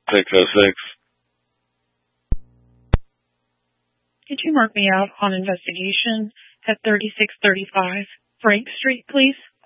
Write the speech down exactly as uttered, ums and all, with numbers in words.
six oh six. Could you mark me out on investigation at thirty-six thirty-five Frank Street, please?